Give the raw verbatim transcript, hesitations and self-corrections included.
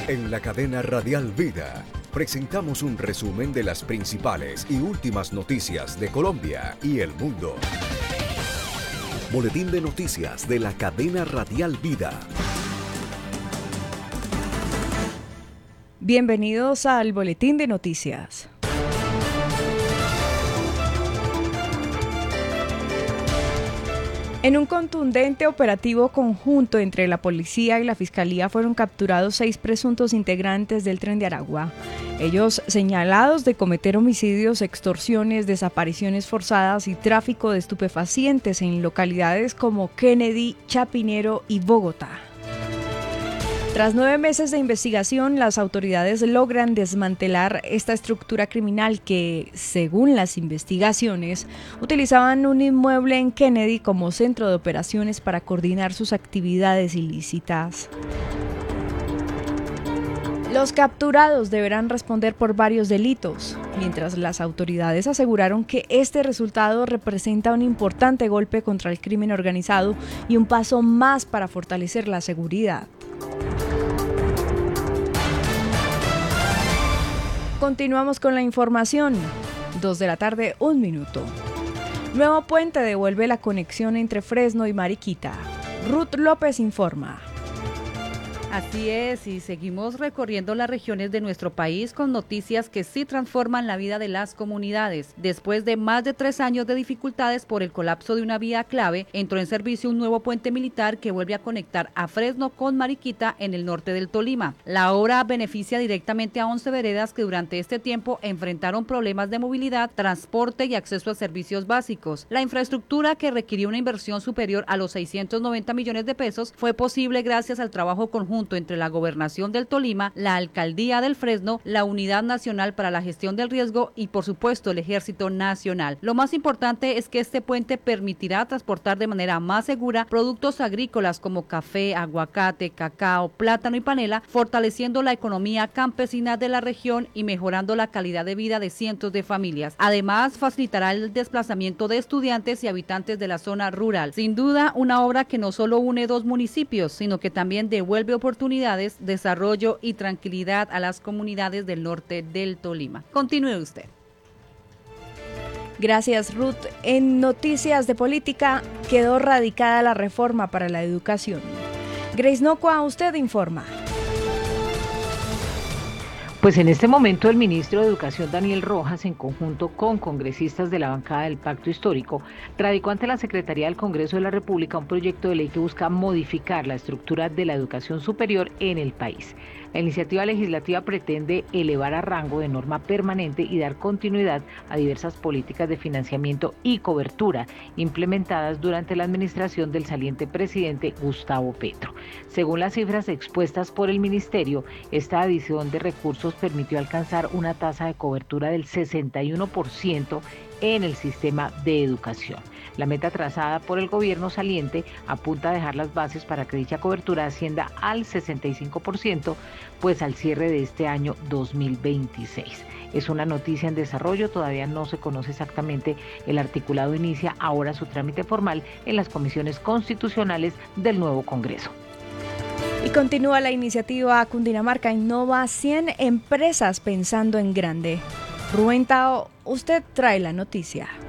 En la cadena Radial Vida presentamos un resumen de las principales y últimas noticias de Colombia y el mundo. Boletín de noticias de la cadena Radial Vida. Bienvenidos al Boletín de Noticias. En un contundente operativo conjunto entre la policía y la fiscalía fueron capturados seis presuntos integrantes del Tren de Aragua. Ellos señalados de cometer homicidios, extorsiones, desapariciones forzadas y tráfico de estupefacientes en localidades como Kennedy, Chapinero y Bogotá. Tras nueve meses de investigación, las autoridades logran desmantelar esta estructura criminal que, según las investigaciones, utilizaban un inmueble en Kennedy como centro de operaciones para coordinar sus actividades ilícitas. Los capturados deberán responder por varios delitos, mientras las autoridades aseguraron que este resultado representa un importante golpe contra el crimen organizado y un paso más para fortalecer la seguridad. Continuamos con la información. Dos de la tarde, un minuto. Nuevo puente devuelve la conexión entre Fresno y Mariquita. Ruth López informa. Así es, y seguimos recorriendo las regiones de nuestro país con noticias que sí transforman la vida de las comunidades. Después de más de tres años de dificultades por el colapso de una vía clave, entró en servicio un nuevo puente militar que vuelve a conectar a Fresno con Mariquita en el norte del Tolima. La obra beneficia directamente a once veredas que durante este tiempo enfrentaron problemas de movilidad, transporte y acceso a servicios básicos. La infraestructura, que requirió una inversión superior a los seiscientos noventa millones de pesos, fue posible gracias al trabajo conjunto entre la Gobernación del Tolima, la Alcaldía del Fresno, la Unidad Nacional para la Gestión del Riesgo y, por supuesto, el Ejército Nacional. Lo más importante es que este puente permitirá transportar de manera más segura productos agrícolas como café, aguacate, cacao, plátano y panela, fortaleciendo la economía campesina de la región y mejorando la calidad de vida de cientos de familias. Además, facilitará el desplazamiento de estudiantes y habitantes de la zona rural. Sin duda, una obra que no solo une dos municipios, sino que también devuelve oportunidades oportunidades, desarrollo y tranquilidad a las comunidades del norte del Tolima. Continúe usted. Gracias, Ruth. En noticias de política, quedó radicada la reforma para la educación. Grace Nocua, usted informa. Pues en este momento el ministro de Educación, Daniel Rojas, en conjunto con congresistas de la bancada del Pacto Histórico, radicó ante la Secretaría del Congreso de la República un proyecto de ley que busca modificar la estructura de la educación superior en el país. La iniciativa legislativa pretende elevar a rango de norma permanente y dar continuidad a diversas políticas de financiamiento y cobertura implementadas durante la administración del saliente presidente Gustavo Petro. Según las cifras expuestas por el ministerio, esta adición de recursos permitió alcanzar una tasa de cobertura del sesenta y uno por ciento en el sistema de educación. La meta trazada por el gobierno saliente apunta a dejar las bases para que dicha cobertura ascienda al sesenta y cinco por ciento, pues al cierre de este año dos mil veintiséis. Es una noticia en desarrollo, todavía no se conoce exactamente el articulado, inicia ahora su trámite formal en las comisiones constitucionales del nuevo Congreso. Y continúa la iniciativa Cundinamarca Innova, cien empresas pensando en grande. Rubén Tao, usted trae la noticia.